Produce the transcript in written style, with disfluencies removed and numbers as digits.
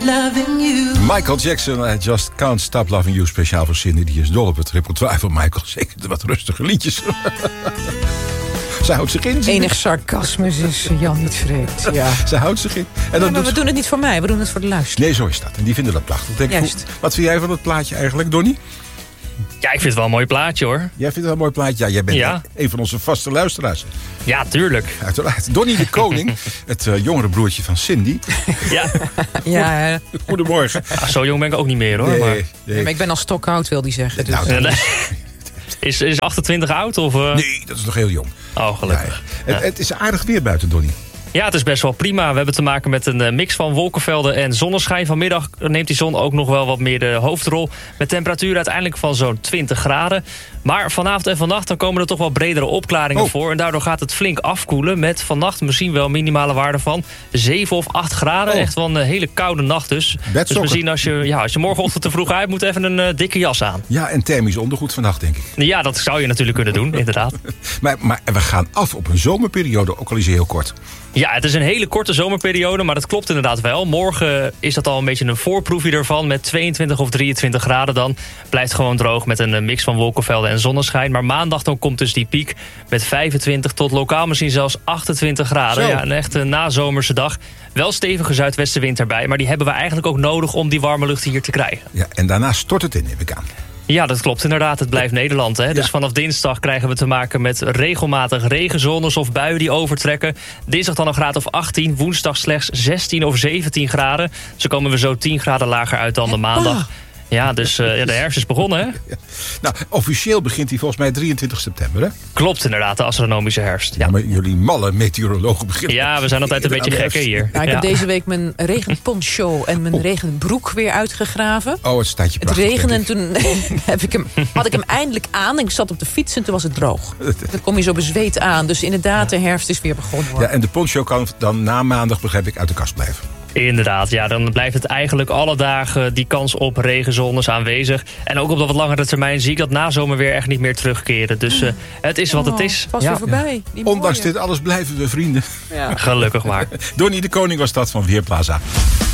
loving you. Michael Jackson, I Just Can't Stop Loving You. Speciaal voor Cindy, die is dol op het repertoire van Michael. Zeker de wat rustige liedjes. Zij houdt zich in. Enig sarcasme is Jan niet vreemd. Ja. Zij houdt zich in. En dan maar we doen het niet voor mij, we doen het voor de luisteraar. Nee, zo is dat. En die vinden dat prachtig. Denk Juist. Wat vind jij van het plaatje eigenlijk, Donnie? Ja, ik vind het wel een mooi plaatje, hoor. Jij vindt het wel een mooi plaatje? Ja, jij bent een van onze vaste luisteraars. Ja, tuurlijk. Uiteraard. Donnie de Koning, het jongere broertje van Cindy. Ja. Goedemorgen. Zo jong ben ik ook niet meer, hoor. Nee. Maar ik ben al stokoud, wil die zeggen. Dus. Nou, Is 28 oud? Of, Nee, dat is nog heel jong. Oh, gelukkig. Ja. Het is aardig weer buiten, Donnie. Ja, het is best wel prima. We hebben te maken met een mix van wolkenvelden en zonneschijn. Vanmiddag neemt die zon ook nog wel wat meer de hoofdrol. Met temperatuur uiteindelijk van zo'n 20 graden. Maar vanavond en vannacht dan komen er toch wel bredere opklaringen voor. En daardoor gaat het flink afkoelen. Met vannacht misschien wel minimale waarde van 7 of 8 graden. Echt wel een hele koude nacht dus. Dus misschien als je morgenochtend te vroeg uit moet, even een dikke jas aan. Ja, en thermisch ondergoed vannacht, denk ik. Ja, dat zou je natuurlijk kunnen doen, inderdaad. Maar we gaan af op een zomerperiode, ook al is hij heel kort. Ja, het is een hele korte zomerperiode, maar dat klopt inderdaad wel. Morgen is dat al een beetje een voorproefje ervan. Met 22 of 23 graden dan. Blijft gewoon droog met een mix van wolkenvelden en zonneschijn. Maar maandag dan komt dus die piek met 25 tot lokaal misschien zelfs 28 graden. Zo. Ja, een echte nazomerse dag. Wel stevige zuidwestenwind erbij. Maar die hebben we eigenlijk ook nodig om die warme lucht hier te krijgen. Ja, en daarna stort het in, neem ik aan. Ja, dat klopt inderdaad. Het blijft Nederland. Hè? Ja. Dus vanaf dinsdag krijgen we te maken met regelmatig regenzones of buien die overtrekken. Dinsdag dan een graad of 18. Woensdag slechts 16 of 17 graden. Zo komen we zo 10 graden lager uit dan de maandag. Ja, dus de herfst is begonnen, hè? Ja. Nou, officieel begint hij volgens mij 23 september, hè? Klopt inderdaad, de astronomische herfst. Ja, maar jullie malle meteorologen beginnen... Ja, we zijn altijd een beetje gekken hier. Ja, ik heb deze week mijn regenponcho en mijn regenbroek weer uitgegraven. Oh, het staat je Het prachtig. regende en toen had ik hem eindelijk aan. En ik zat op de fiets en toen was het droog. Dan kom je zo bezweet aan. Dus inderdaad, de herfst is weer begonnen, hoor. Ja, en de poncho kan dan na maandag, begrijp ik, uit de kast blijven. Inderdaad, ja, dan blijft het eigenlijk alle dagen die kans op regenzones aanwezig. En ook op de wat langere termijn zie ik dat na zomer weer echt niet meer terugkeren. Dus het is wat het is. Pas weer voorbij. Die Ondanks mooie. dit alles blijven we vrienden. Ja. Gelukkig maar. Donnie de Koning was dat van Weerplaza.